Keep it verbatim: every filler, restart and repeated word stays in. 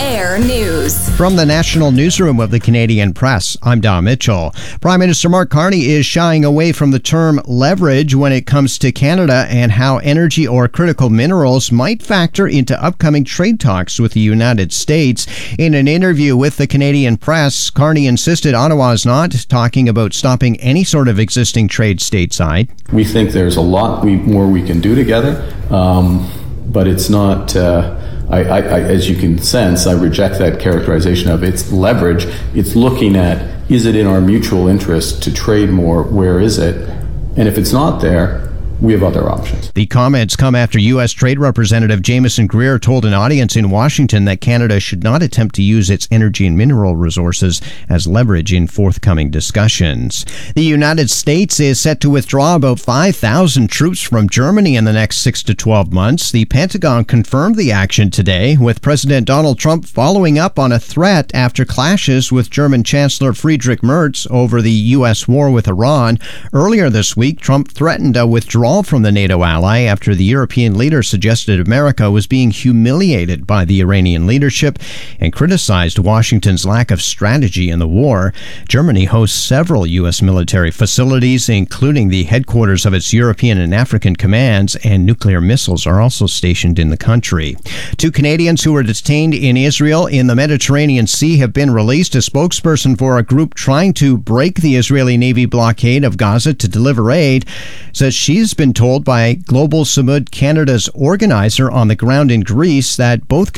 Air News. From the National Newsroom of the Canadian Press, I'm Don Mitchell. Prime Minister Mark Carney is shying away from the term leverage when it comes to Canada and how energy or critical minerals might factor into upcoming trade talks with the United States. In an interview with the Canadian Press, Carney insisted Ottawa is not talking about stopping any sort of existing trade stateside. We think there's a lot we, more we can do together, um, but it's not... Uh, I, I, I, as you can sense, I reject that characterization of it's leverage. It's looking at, is it in our mutual interest to trade more? Where is it? And if it's not there, we have other options. The comments come after U S Trade Representative Jameson Greer told an audience in Washington that Canada should not attempt to use its energy and mineral resources as leverage in forthcoming discussions. The United States is set to withdraw about five thousand troops from Germany in the next six to twelve months. The Pentagon confirmed the action today, with President Donald Trump following up on a threat after clashes with German Chancellor Friedrich Merz over the U S war with Iran. Earlier this week, Trump threatened a withdrawal from the NATO ally after the European leader suggested America was being humiliated by the Iranian leadership and criticized Washington's lack of strategy in the war. Germany hosts several U S military facilities, including the headquarters of its European and African commands, and nuclear missiles are also stationed in the country. Two Canadians who were detained in Israel in the Mediterranean Sea have been released. A spokesperson for a group trying to break the Israeli Navy blockade of Gaza to deliver aid says she's been told by Global Samud Canada's organizer on the ground in Greece that both